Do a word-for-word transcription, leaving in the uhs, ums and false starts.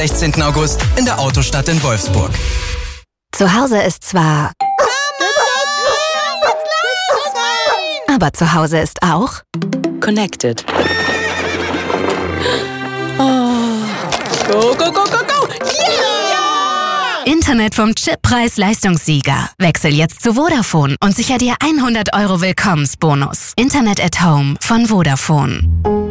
sechzehnten August in der Autostadt in Wolfsburg. Zu Hause ist zwar... Aber zu Hause ist auch... Connected. Oh. Go, go, go, go, go! Yeah! Internet vom Chip-Preis-Leistungssieger. Wechsel jetzt zu Vodafone und sicher dir hundert Euro Willkommensbonus. Internet at Home von Vodafone.